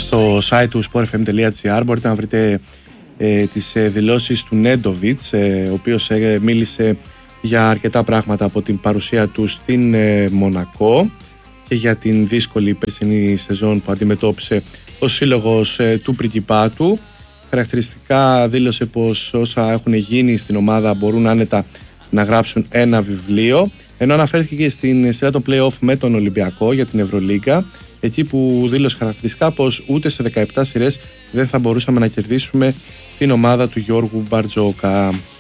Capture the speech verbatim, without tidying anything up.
στο site του sport f m τελεία g r μπορείτε να βρείτε ε, τις ε, δηλώσεις του Νέντοβιτς, ε, ο οποίος ε, μίλησε για αρκετά πράγματα από την παρουσία του στην ε, Μονακό και για την δύσκολη περσινή σεζόν που αντιμετώπισε ο σύλλογος ε, του πριγκιπάτου. Χαρακτηριστικά δήλωσε πως όσα έχουν γίνει στην ομάδα μπορούν άνετα να γράψουν ένα βιβλίο, ενώ αναφέρθηκε και στην σειρά των play-off με τον Ολυμπιακό για την Ευρωλίγκα, εκεί που δήλωσε χαρακτηριστικά πως ούτε σε δεκαεπτά σειρές δεν θα μπορούσαμε να κερδίσουμε την ομάδα του Γιώργου Μπαρτζόκα.